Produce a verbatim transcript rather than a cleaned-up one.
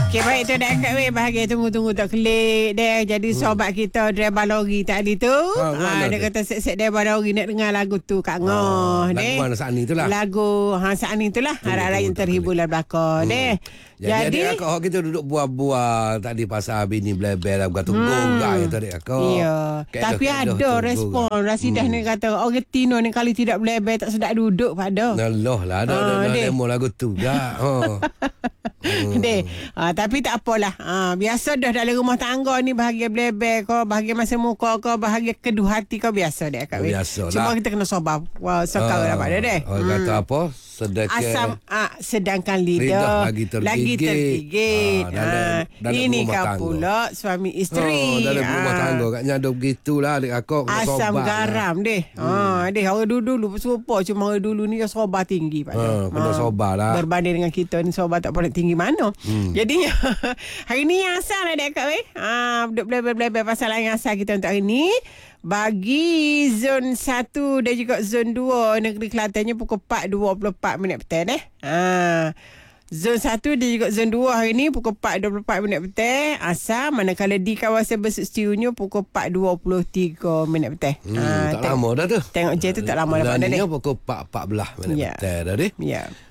Okey, baik tu dah kat weh bahagia tunggu-tunggu tak klik deh. Jadi hmm. sobat kita driver lori tadi tu, ha, ha, dia kata set-set driver lori nak dengar lagu tu Kak Ngoh ha, deh. Lagu mana saat ni tu lah. Lagu ha saat ni tu lah. Harap-harap yang terhibur lah belakang hmm. deh. Jadi, jadi akak kita duduk buah-buah tadi pasal bini blebel lah berkata hmm. gogah ya tadi akak. Iya. Tapi kedoh, ada kedoh, respon Rasidah hmm. ni kata orang Tino ni kali tidak blebel tak sedap duduk pada. Allah lah ada ha, demo lagu tu dah. Ha. Hmm. Deh, ha, tapi tak apalah. Ha, biasa dah dalam rumah tangga ni bahagia blebel kau, bahagia masa muka kau, bahagia kedua hati kau biasa deh Kak. Biasa lah. Cuma kita kena sabar. Wah, sekal ha, dapat deh. Orang hmm. kata apa? Sedangkan asam ah, sedangkan lidah, lidah lagi tergigit. Lagi tergigit. Ha, dalam, dalam ini kan pula suami isteri. Oh, dalam ha. rumah tangga katnya ada begitulah adik aku. Asam garam lah. deh. Hmm. Ha, deh orang dulu-dulu serupa cuma orang dulu ni sobar tinggi pada. Ha, kena ha. sobar lah. Berbanding dengan kita ni sobar tak pernah tinggi mana. Hmm. Jadinya hari ni yang asal lah dek Kak weh. Ha, blebel-blebel pasal yang asal kita untuk hari ni. Bagi zon satu dan juga zon dua negeri Kelantannya pukul empat dua puluh empat minit petang eh. Ha. Zon satu dan juga zon dua hari ni pukul empat dua puluh empat minit petang asal, manakala di kawasan bersetujunya pukul empat dua puluh tiga minit petang. Hmm, ha, tak teng- lama dah tu. Tengok je tu tak lama dah dah. Pukul empat empat belas minit yeah. petang dah deh. Ya. Yeah.